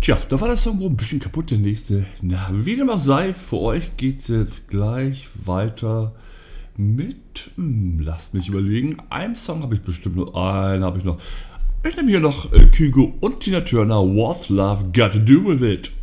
Tja, da war das irgendwo ein bisschen kaputt, der nächste. Na, wie dem auch sei, für euch geht's jetzt gleich weiter mit, lasst mich überlegen, einen Song habe ich bestimmt noch, einen habe ich noch. Ich nehme hier noch Kygo und Tina Turner, What's Love Got to Do With It?